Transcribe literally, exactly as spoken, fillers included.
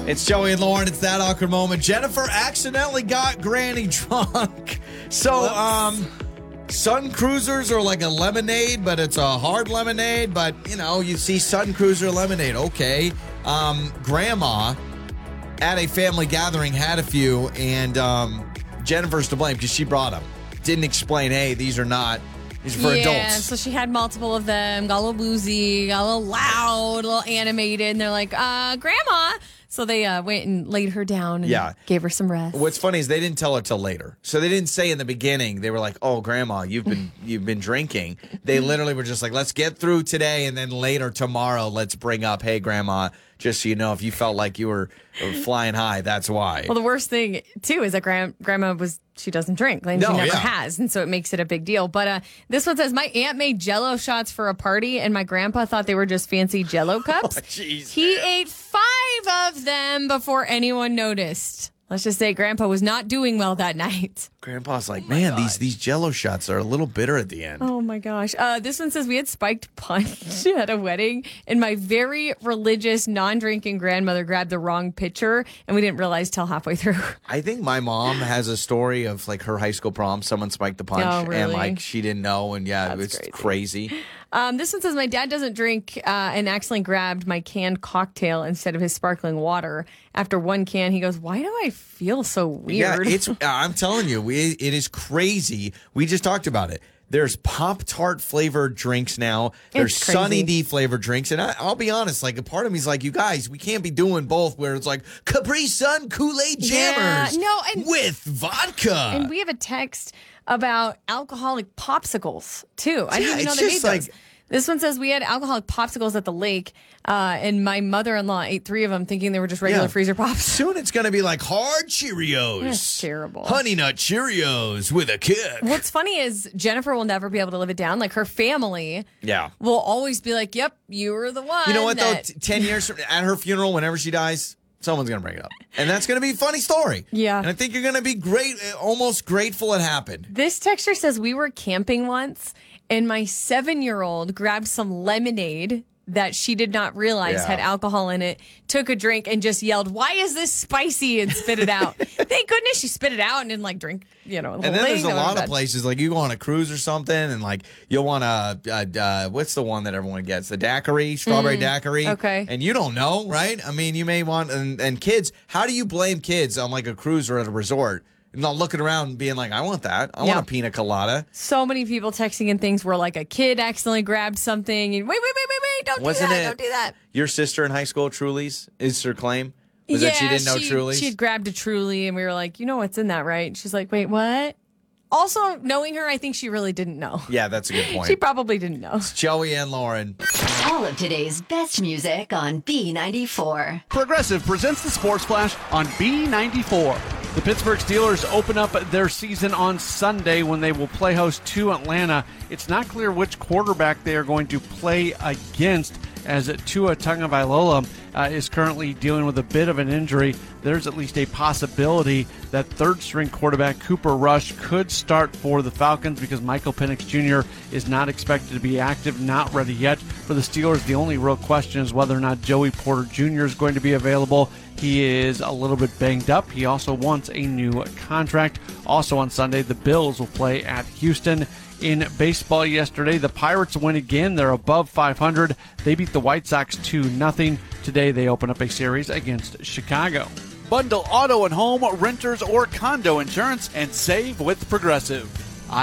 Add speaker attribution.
Speaker 1: It's Joey and Lauren. It's that awkward moment. Jennifer accidentally got Granny drunk. So,
Speaker 2: Whoops.
Speaker 1: um, Sun Cruisers are like a lemonade, but it's a hard lemonade. But, you know, you see Sun Cruiser lemonade. Okay. Um, Grandma at a family gathering had a few, and um, Jennifer's to blame because she brought them. Didn't explain, hey, these are not. These are for
Speaker 2: yeah,
Speaker 1: adults.
Speaker 2: so she had multiple of them, got a little boozy, got a little loud, a little animated, and they're like, uh, Grandma. So they uh, went and laid her down and
Speaker 1: Yeah.
Speaker 2: gave her some rest.
Speaker 1: What's funny is they didn't tell her till later. So they didn't say in the beginning. They were like, "Oh, Grandma, you've been you've been drinking." They literally were just like, "Let's get through today, and then later tomorrow, let's bring up, hey, Grandma, just so you know, if you felt like you were flying high, that's why."
Speaker 2: Well, the worst thing, too, is that grand- Grandma was, she doesn't drink. Like,
Speaker 1: No,
Speaker 2: she never
Speaker 1: yeah.
Speaker 2: has. And so it makes it a big deal. But uh, this one says, my aunt made Jell-O shots for a party, and my grandpa thought they were just fancy Jell-O cups.
Speaker 1: Oh, jeez,
Speaker 2: he
Speaker 1: man.
Speaker 2: ate five of them before anyone noticed. Let's just say Grandpa was not doing well that night.
Speaker 1: Grandpa's like, man, these these Jello shots are a little bitter at the end.
Speaker 2: Oh my gosh. Uh, this one says we had spiked punch at a wedding, and my very religious, non-drinking grandmother grabbed the wrong pitcher, and we didn't realize till halfway through.
Speaker 1: I think my mom has a story of like her high school prom. Someone spiked the punch,
Speaker 2: Oh, really?
Speaker 1: and like she didn't know, and yeah,
Speaker 2: That's
Speaker 1: it's
Speaker 2: crazy.
Speaker 1: crazy.
Speaker 2: Um, this one says my dad doesn't drink uh, and accidentally grabbed my canned cocktail instead of his sparkling water. After one can, he goes, "Why do I feel so weird?"
Speaker 1: Yeah, it's. I'm telling you, we, it is crazy. We just talked about it. There's Pop Tart flavored drinks now. There's
Speaker 2: It's crazy.
Speaker 1: Sunny D flavored drinks, and I, I'll be honest. Like a part of me is like, you guys, we can't be doing both. Where it's like Capri Sun Kool Aid
Speaker 2: Yeah,
Speaker 1: Jammers,
Speaker 2: no, and-
Speaker 1: with vodka.
Speaker 2: And we have a text about alcoholic popsicles too. I
Speaker 1: Yeah,
Speaker 2: didn't even know
Speaker 1: it's
Speaker 2: they made
Speaker 1: just
Speaker 2: those.
Speaker 1: like-
Speaker 2: This one says we had alcoholic popsicles at the lake, uh, and my mother-in-law ate three of them, thinking they were just regular
Speaker 1: Yeah.
Speaker 2: freezer pops.
Speaker 1: Soon it's going to be like hard Cheerios.
Speaker 2: That's terrible.
Speaker 1: Honey Nut Cheerios with a kick.
Speaker 2: What's funny is Jennifer will never be able to live it down. Like her family
Speaker 1: Yeah.
Speaker 2: will always be like, "Yep, you were the one."
Speaker 1: You know what,
Speaker 2: that-
Speaker 1: though? T- ten years from at her funeral, whenever she dies, someone's going to bring it up. And that's going to be a funny story.
Speaker 2: Yeah.
Speaker 1: And I think you're going to be great, almost grateful it happened.
Speaker 2: This texter says we were camping once, and my seven-year-old grabbed some lemonade that she did not realize
Speaker 1: Yeah.
Speaker 2: had alcohol in it, took a drink, and just yelled, "Why is this spicy?" and spit it out. Thank goodness she spit it out and didn't like drink, you know, the
Speaker 1: And
Speaker 2: whole
Speaker 1: then
Speaker 2: thing.
Speaker 1: there's a
Speaker 2: That would've
Speaker 1: lot of
Speaker 2: been-
Speaker 1: places, like you go on a cruise or something, and like you'll want a, uh, uh, what's the one that everyone gets? The daiquiri, strawberry daiquiri.
Speaker 2: okay.
Speaker 1: And you don't know, right? I mean, you may want, and, and kids, how do you blame kids on like a cruise or at a resort? And not looking around and being like, I want that. I
Speaker 2: Yeah.
Speaker 1: want a pina colada.
Speaker 2: So many people texting in things where like a kid accidentally grabbed something and wait, wait, wait, wait, wait, don't
Speaker 1: Wasn't
Speaker 2: do that,
Speaker 1: it
Speaker 2: don't do that.
Speaker 1: your sister in high school, Truly's, is her claim? Was that she didn't know
Speaker 2: she,
Speaker 1: Truly's?
Speaker 2: She had grabbed a Truly, and we were like, you know what's in that, right? And she's like, wait, what? Also, knowing her, I think she really didn't know.
Speaker 1: Yeah, that's a good point.
Speaker 2: She probably didn't know.
Speaker 1: Joey and Lauren.
Speaker 3: All of today's best music on B ninety-four.
Speaker 4: Progressive presents the Sports Flash on B ninety-four. The Pittsburgh Steelers open up their season on Sunday when they will play host to Atlanta. It's not clear which quarterback they are going to play against, as Tua Tagovailoa uh, is currently dealing with a bit of an injury. There's at least a possibility that third-string quarterback Cooper Rush could start for the Falcons because Michael Penix Junior is not expected to be active, not ready yet. For the Steelers, the only real question is whether or not Joey Porter Junior is going to be available. He is a little bit banged up. He also wants a new contract. Also on Sunday, the Bills will play at Houston. In baseball yesterday, the Pirates win again. They're above five hundred. They beat the White Sox two nothing. Today, they open up a series against Chicago. Bundle auto and home, renters, or condo insurance and save with Progressive.